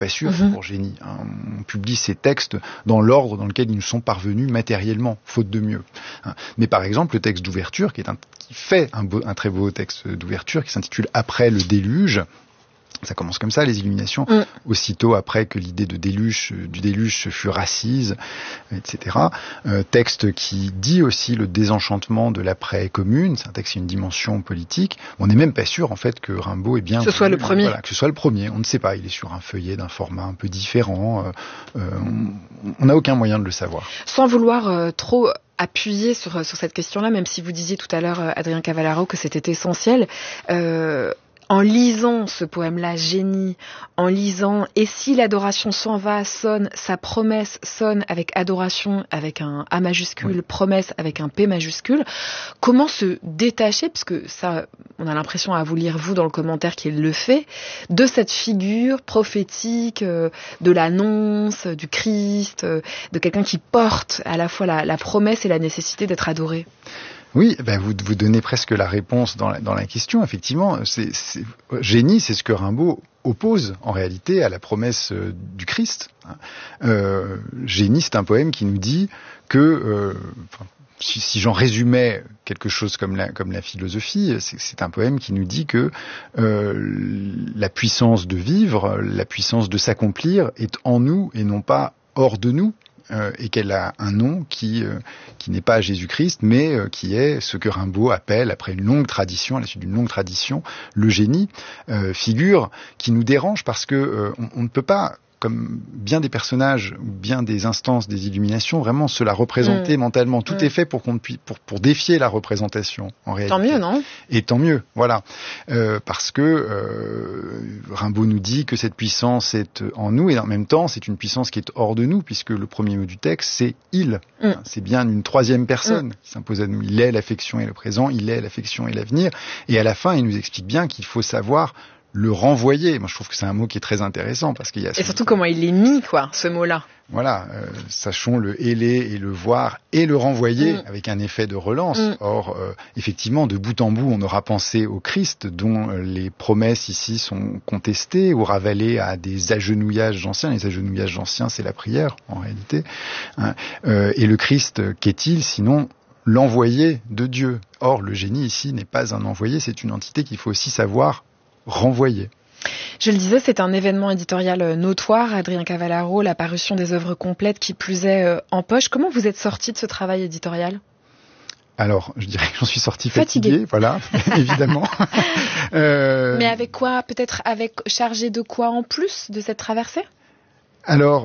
pas sûr pour Génie. On publie ces textes dans l'ordre dans lequel ils nous sont parvenus matériellement, faute de mieux. Mais par exemple, le texte d'ouverture, qui fait un très beau texte d'ouverture, qui s'intitule « Après le déluge », ça commence comme ça, les Illuminations, aussitôt après que l'idée du déluge se fut rassise, etc. Texte qui dit aussi le désenchantement de l'après-commune, c'est un texte qui a une dimension politique. On n'est même pas sûr, en fait, que Rimbaud est bien... Que ce soit le premier. Voilà, que ce soit le premier, on ne sait pas. Il est sur un feuillet d'un format un peu différent. On n'a aucun moyen de le savoir. Sans vouloir trop appuyer sur cette question-là, même si vous disiez tout à l'heure, Adrien Cavallaro, que c'était essentiel... En lisant ce poème-là, Génie, en lisant « Et si l'adoration s'en va, sonne, sa promesse sonne avec adoration, avec un A majuscule, promesse avec un P majuscule », comment se détacher, parce que ça, on a l'impression à vous lire, vous, dans le commentaire qu'il le fait, de cette figure prophétique, de l'annonce, du Christ, de quelqu'un qui porte à la fois la promesse et la nécessité d'être adoré. Oui, vous donnez presque la réponse dans la question. Effectivement, Génie, c'est ce que Rimbaud oppose en réalité à la promesse du Christ. Génie, c'est un poème qui nous dit que, si j'en résumais quelque chose comme la philosophie, c'est un poème qui nous dit que la puissance de vivre, la puissance de s'accomplir est en nous et non pas hors de nous. Et qu'elle a un nom qui n'est pas Jésus-Christ, mais qui est ce que Rimbaud appelle, après une longue tradition, à la suite d'une longue tradition, le génie, figure qui nous dérange parce que on ne peut pas, comme bien des personnages ou bien des instances des Illuminations, vraiment se la représenter mentalement. Tout est fait pour défier la représentation, en réalité. Tant mieux, non ? Et tant mieux, voilà. Parce que Rimbaud nous dit que cette puissance est en nous, et en même temps, c'est une puissance qui est hors de nous, puisque le premier mot du texte, c'est « il ». C'est bien une troisième personne qui s'impose à nous. Il est l'affection et le présent, il est l'affection et l'avenir. Et à la fin, il nous explique bien qu'il faut savoir le renvoyer. Moi, je trouve que c'est un mot qui est très intéressant parce qu'il y a... Et surtout comment il est mis, ce mot-là. Voilà, sachons le héler et le voir et le renvoyer avec un effet de relance. Or, effectivement, de bout en bout, on aura pensé au Christ, dont les promesses ici sont contestées ou ravalées à des agenouillages anciens. Les agenouillages anciens, c'est la prière, en réalité. Et le Christ, qu'est-il sinon l'envoyé de Dieu? Or, le génie ici n'est pas un envoyé, c'est une entité qu'il faut aussi savoir renvoyer. Je le disais, c'est un événement éditorial notoire, Adrien Cavallaro, la parution des œuvres complètes qui plus est en poche. Comment vous êtes sorti de ce travail éditorial ? Alors, je dirais que j'en suis sorti fatigué, voilà, évidemment. Mais avec quoi ? Peut-être chargé de quoi en plus de cette traversée ? Alors,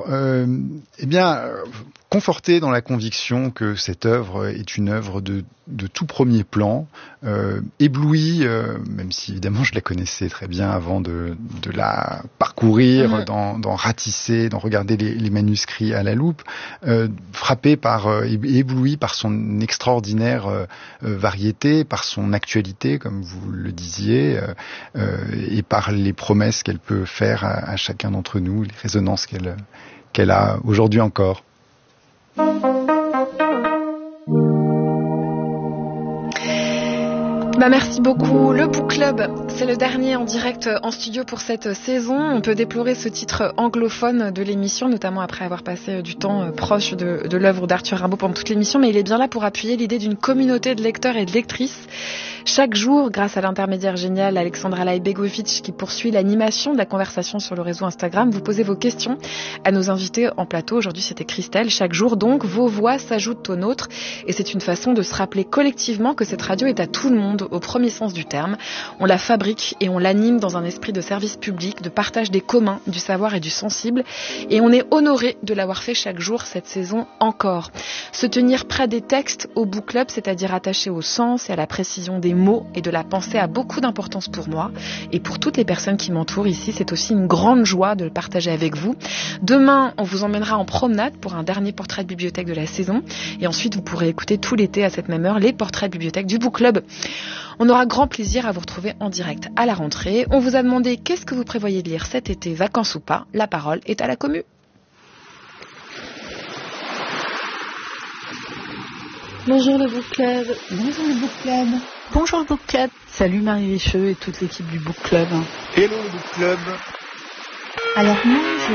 conforté dans la conviction que cette œuvre est une œuvre de tout premier plan, ébloui, même si évidemment je la connaissais très bien avant de la parcourir, d'en ratisser, d'en regarder les manuscrits à la loupe, frappé ébloui par son extraordinaire variété, par son actualité, comme vous le disiez, et par les promesses qu'elle peut faire à chacun d'entre nous, les résonances qu'elle a aujourd'hui encore. Merci beaucoup. Le Book Club, c'est le dernier en direct en studio pour cette saison. On peut déplorer ce titre anglophone de l'émission, notamment après avoir passé du temps proche de l'œuvre d'Arthur Rimbaud pendant toute l'émission, mais il est bien là pour appuyer l'idée d'une communauté de lecteurs et de lectrices. Chaque jour, grâce à l'intermédiaire génial Alexandra Laibegovic qui poursuit l'animation de la conversation sur le réseau Instagram, vous posez vos questions à nos invités en plateau. Aujourd'hui, c'était Christelle. Chaque jour, donc, vos voix s'ajoutent aux nôtres et c'est une façon de se rappeler collectivement que cette radio est à tout le monde, au premier sens du terme. On la fabrique et on l'anime dans un esprit de service public, de partage des communs, du savoir et du sensible. Et on est honoré de l'avoir fait chaque jour cette saison encore. Se tenir près des textes au Book Club, c'est-à-dire attaché au sens et à la précision des mots et de la pensée, a beaucoup d'importance pour moi et pour toutes les personnes qui m'entourent ici. C'est aussi une grande joie de le partager avec vous. Demain, on vous emmènera en promenade pour un dernier portrait de bibliothèque de la saison. Et ensuite, vous pourrez écouter tout l'été à cette même heure les portraits de bibliothèque du Book Club. On aura grand plaisir à vous retrouver en direct à la rentrée. On vous a demandé qu'est-ce que vous prévoyez de lire cet été, vacances ou pas. La parole est à la commu. Bonjour le Book Club. Bonjour le Book Club. Bonjour le Book Club. Salut Marie Richeux et toute l'équipe du Book Club. Hello le Book Club. Alors moi, je